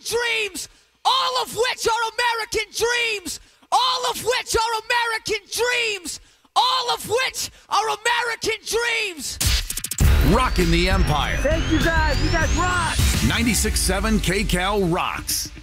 dreams, all of which are American dreams, all of which are American dreams, all of which are American dreams. Rockin' the Empire. Thank you guys. You guys rock. 96.7 KCAL rocks.